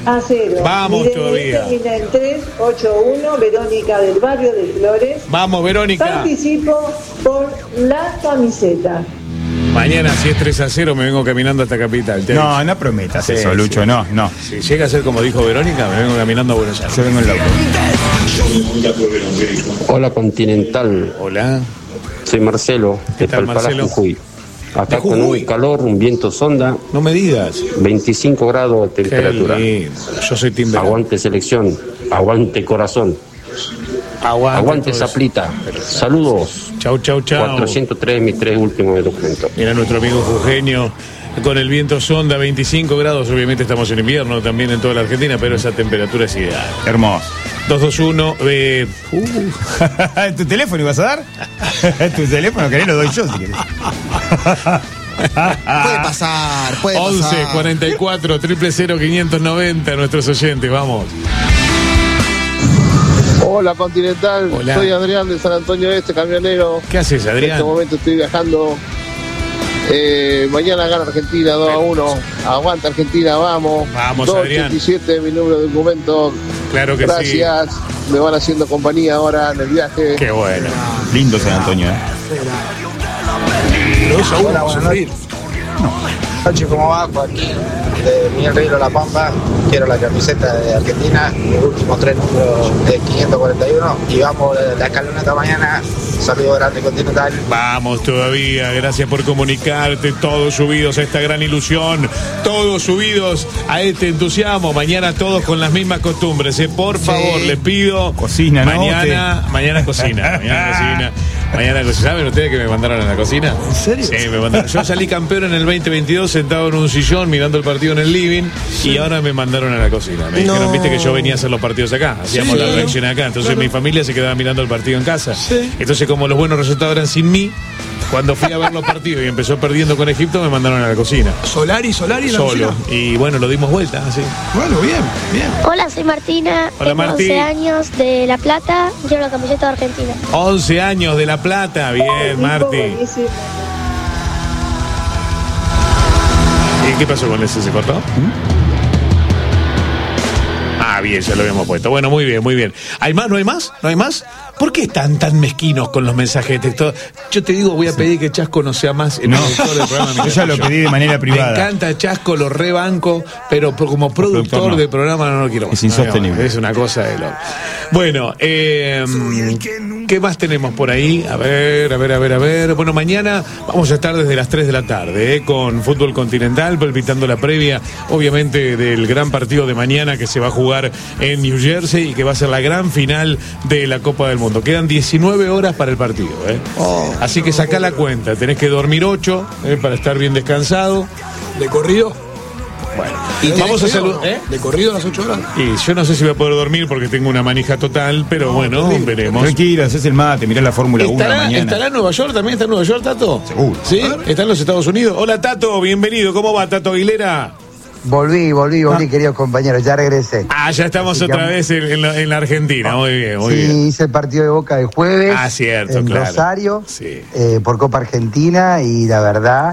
3-0. Vamos todavía. Termina en 3-8-1, Verónica del barrio de Flores. Vamos, Verónica. Participo por la camiseta. Mañana, si es 3-0, me vengo caminando hasta Capital. No, no prometas eso, Lucho, no. Si llega a ser como dijo Verónica, me vengo caminando a Buenos Aires. Yo vengo en el auto. Hola, Continental. Hola. Soy Marcelo, ¿Qué de tal, Palpalá, Marcelo? Jujuy. Acá ¿De con Jujuy? un calor, un viento sonda, No me digas. 25 grados de temperatura. Qué lindo. Yo soy Tim Verón. Aguante selección, aguante corazón, aguante Zaplita. Saludos. Chau. 403, mis 3 últimos documentos. Mira nuestro amigo Eugenio con el viento sonda, 25 grados. Obviamente estamos en invierno también en toda la Argentina, pero esa temperatura es ideal. Hermoso. 221. ¿Tu teléfono ibas a dar? ¿Tu teléfono? ¿Querés? Lo doy yo si querés. Puede pasar. 11 44 000 590, nuestros oyentes, vamos. Hola Continental, Hola. Soy Adrián de San Antonio Este, camionero. ¿Qué haces, En Adrián? este momento estoy viajando. Mañana gana Argentina 2-1. Aguanta Argentina, vamos. Vamos, 287, mi número de documento. Claro que Gracias. Me van haciendo compañía ahora en el viaje. Qué bueno. Lindo San Antonio, Hola, buenas noches. ¿Cómo va? Joaquín de Miguel Río La Pampa. Quiero la camiseta de Argentina, los últimos 3 números de 541. Y vamos la escaloneta mañana. Saludo grande, Continental. Vamos todavía, gracias por comunicarte, todos subidos a esta gran ilusión, todos subidos a este entusiasmo, mañana todos con las mismas costumbres, por favor, les pido. Cocina, ¿no? Mañana cocina. ¿Saben ustedes que me mandaron a la cocina? ¿En serio? Sí, me mandaron. Yo salí campeón en el 2022 sentado en un sillón mirando el partido en el living y ahora me mandaron a la cocina. Me dijeron, viste que yo venía a hacer los partidos acá, hacíamos las reacciones acá, entonces mi familia se quedaba mirando el partido en casa. Entonces como los buenos resultados eran sin mí, cuando fui a ver los partidos y empezó perdiendo con Egipto, me mandaron a la cocina. Solari en la Solo. cocina. Y bueno, lo dimos vuelta, así. Bueno, bien. Hola, soy Martina. Hola, tengo Martí. 11 años de La Plata. Quiero la camiseta de Argentina. 11 años de La Plata, bien, Marti. Buenísimo. ¿Y qué pasó con ese? ¿Se cortó? Ah, bien, ya lo habíamos puesto. Bueno, muy bien. ¿Hay más? ¿No hay más? ¿No hay más? ¿Por qué están tan mezquinos con los mensajes de texto? Yo te digo, voy a pedir que Chasco no sea más el productor del programa. Yo ya lo pedí de manera privada. Me encanta Chasco, lo rebanco, pero como productor no. del programa no lo quiero más. Es insostenible. Es una cosa de loco. Bueno, ¿qué más tenemos por ahí? A ver. Bueno, mañana vamos a estar desde las 3 de la tarde con Fútbol Continental, palpitando la previa, obviamente, del gran partido de mañana que se va a jugar en New Jersey y que va a ser la gran final de la Copa del Mundo. Quedan 19 horas para el partido, Así que sacá la cuenta, tenés que dormir 8 para estar bien descansado. ¿De corrido? Bueno, ¿Y vamos a saludar. ¿De corrido a las 8 horas? Y yo no sé si voy a poder dormir porque tengo una manija total, pero bueno, veremos. Tranquilo, haces el mate, mirá la Fórmula 1 mañana. ¿Estará en Nueva York? ¿También está en Nueva York, Tato? Seguro. ¿Sí? ¿Está en los Estados Unidos? Hola, Tato, bienvenido. ¿Cómo va, Tato Aguilera? Volví, queridos compañeros, ya regresé. Ya estamos otra vez en la Argentina. Muy bien. Sí, hice el partido de Boca el jueves. Cierto, en claro. Rosario, Sí. por Copa Argentina, y la verdad,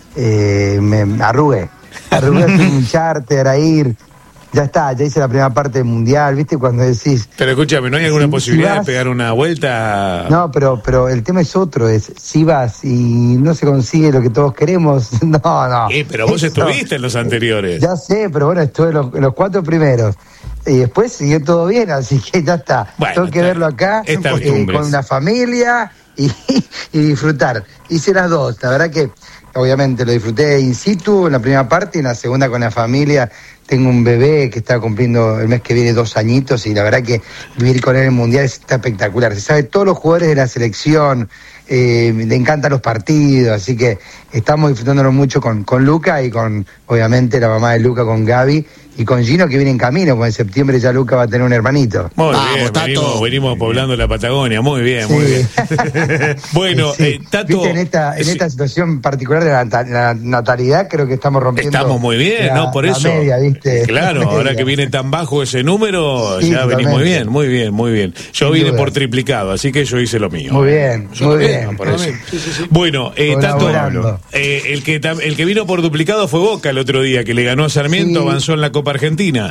me arrugué. Fui un charter a ir. Ya está, ya hice la primera parte del Mundial, ¿viste? Cuando decís... Pero escúchame, ¿no hay alguna si posibilidad vas- de pegar una vuelta? No, pero el tema es otro, es si vas y no se consigue lo que todos queremos, no. Pero vos Eso- estuviste en los anteriores. Ya sé, pero bueno, estuve en los 4 primeros. Y después siguió todo bien, así que ya está. Bueno, Tengo que está verlo acá bien. Es costumbres. con la familia y disfrutar. Hice las dos, la verdad que obviamente lo disfruté in situ en la primera parte y en la segunda con la familia. Tengo un bebé que está cumpliendo el mes que viene 2 añitos y la verdad que vivir con él en el Mundial está espectacular. Se sabe todos los jugadores de la selección, le encantan los partidos, así que estamos disfrutándolo mucho con Luca y con, obviamente, la mamá de Luca, con Gaby y con Gino, que viene en camino, porque en septiembre ya Luca va a tener un hermanito. Muy Vamos, bien, Tato. venimos poblando la Patagonia, muy bien. Bueno, Sí. Tato... Viste, en esta situación particular de la natalidad, creo que estamos rompiendo. Estamos muy bien, la, ¿no? Por la eso. media, ¿viste? Claro, La media. ahora que viene tan bajo ese número, Sí, ya venimos totalmente. muy bien. Yo Sin vine duda. por triplicado, así que yo hice lo mío. Muy bien, Yo muy también, bien. por eso. Sí. Bueno, Tato, Colaborando. el que vino por duplicado fue Boca el otro día, que le ganó a Sarmiento, Sí. avanzó en la Copa Argentina.